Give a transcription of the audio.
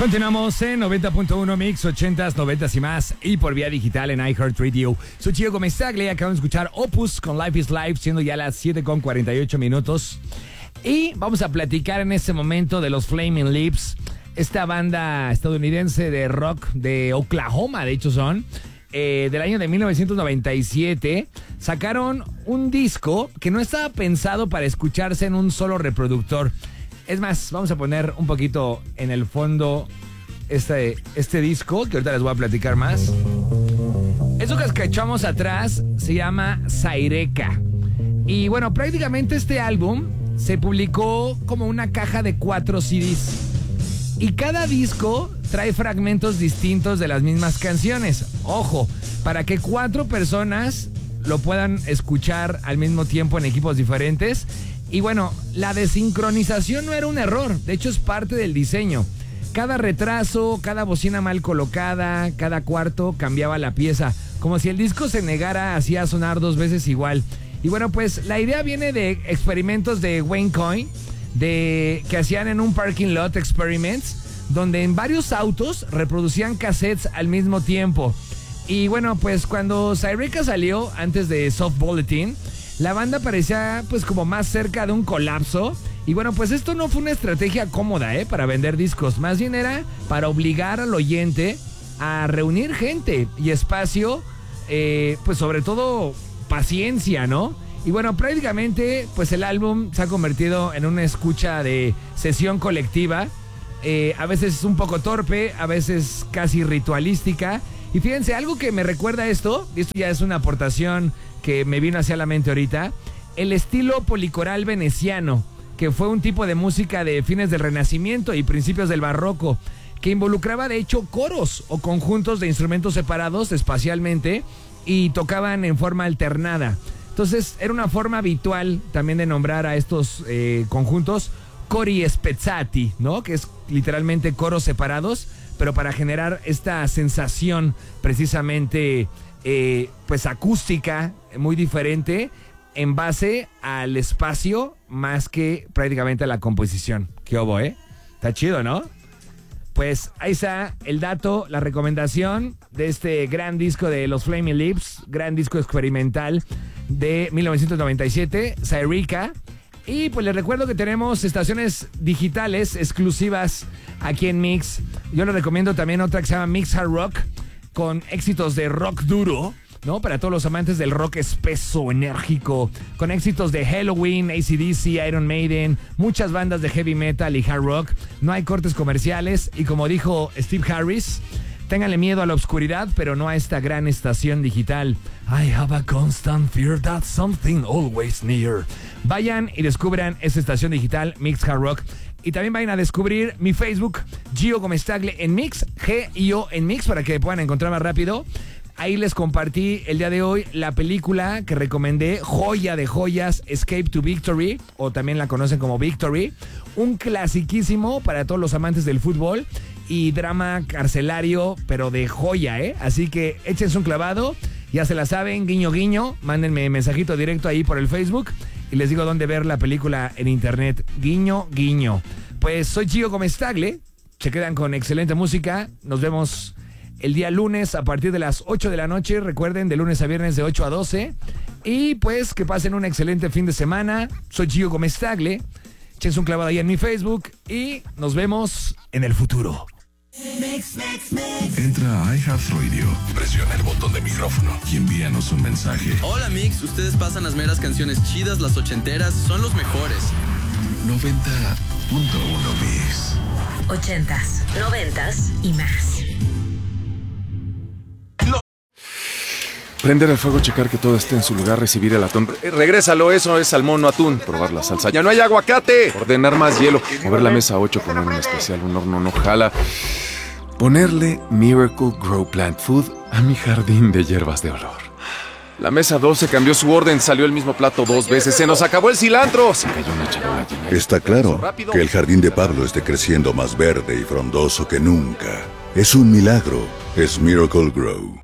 Continuamos en 90.1 Mix, 80s, 90s y más, y por vía digital en iHeartRadio. Soy Gio Gomezaglia, acabamos de escuchar Opus con Life is Life, siendo ya las 7:48 minutos. Y vamos a platicar en este momento de los Flaming Lips, esta banda estadounidense de rock de Oklahoma, de hecho son, del año de 1997. Sacaron un disco que no estaba pensado para escucharse en un solo reproductor. Es más, vamos a poner un poquito en el fondo este disco, que ahorita les voy a platicar más. Eso que escuchamos atrás se llama Saireka. Y bueno, prácticamente este álbum se publicó como una caja de 4 CDs. Y cada disco trae fragmentos distintos de las mismas canciones. Ojo, para que 4 personas lo puedan escuchar al mismo tiempo en equipos diferentes. Y bueno, la desincronización no era un error, de hecho es parte del diseño. Cada retraso, cada bocina mal colocada, cada cuarto cambiaba la pieza, como si el disco se negara así a sonar 2 veces igual. Y bueno, pues la idea viene de experimentos de Wayne Coyne, que hacían en un parking lot experiments, donde en varios autos reproducían cassettes al mismo tiempo. Y bueno, pues cuando Saireka salió antes de Soft Bulletin, la banda parecía pues como más cerca de un colapso. Y bueno, pues esto no fue una estrategia cómoda para vender discos. Más bien era para obligar al oyente a reunir gente y espacio, pues sobre todo paciencia, ¿no? Y bueno, prácticamente pues el álbum se ha convertido en una escucha de sesión colectiva. A veces un poco torpe, a veces casi ritualística. Y fíjense, algo que me recuerda esto, y esto ya es una aportación que me vino hacia la mente ahorita, el estilo policoral veneciano, que fue un tipo de música de fines del Renacimiento y principios del Barroco, que involucraba de hecho coros o conjuntos de instrumentos separados espacialmente y tocaban en forma alternada. Entonces era una forma habitual también de nombrar a estos conjuntos cori spezzati, ¿no? Que es literalmente coros separados, pero para generar esta sensación precisamente pues acústica muy diferente en base al espacio más que prácticamente a la composición. ¿Qué obo, Está chido, ¿no? Pues ahí está el dato, la recomendación de este gran disco de los Flaming Lips, gran disco experimental de 1997, Saireka. Y pues les recuerdo que tenemos estaciones digitales exclusivas aquí en Mix. Yo les recomiendo también otra que se llama Mix Hard Rock, con éxitos de rock duro, ¿no? Para todos los amantes del rock espeso, enérgico, con éxitos de Halloween, AC/DC, Iron Maiden, muchas bandas de heavy metal y hard rock. No hay cortes comerciales y como dijo Steve Harris, ténganle miedo a la oscuridad, pero no a esta gran estación digital. I have a constant fear that something always near. Vayan y descubran esta estación digital, Mix Hard Rock. Y también vayan a descubrir mi Facebook, Gio Gomezaglia en Mix, G-I-O en Mix, para que puedan encontrar más rápido. Ahí les compartí el día de hoy la película que recomendé, joya de joyas, Escape to Victory, o también la conocen como Victory. Un clasiquísimo para todos los amantes del fútbol y drama carcelario, pero de joya, Así que échense un clavado, ya se la saben, guiño guiño, mándenme mensajito directo ahí por el Facebook y les digo dónde ver la película en internet, guiño guiño. Pues soy Gio Gomezaglia, se quedan con excelente música, nos vemos el día lunes a partir de las 8 de la noche, recuerden, de lunes a viernes de 8 a 12, y pues que pasen un excelente fin de semana. Soy Gio Gomezaglia, échense un clavado ahí en mi Facebook y nos vemos en el futuro. Entra a iHeartRadio, presiona el botón de micrófono y envíanos un mensaje. Hola Mix, ustedes pasan las meras canciones chidas, las ochenteras, son los mejores. 90.1 Mix. 80s, 90s y más. Prender el fuego, checar que todo esté en su lugar, recibir el atún. Regrésalo, eso es salmón, no atún. Probar la salsa. ¡Ya no hay aguacate! Ordenar más hielo. Mover la mesa 8, poner un especial, un horno no jala. Ponerle Miracle Grow Plant Food a mi jardín de hierbas de olor. La mesa 12 cambió su orden, salió el mismo plato 2 veces. ¡Se nos acabó el cilantro! Se cayó una charola llena. Está claro que el jardín de Pablo esté creciendo más verde y frondoso que nunca. Es un milagro. Es Miracle Grow.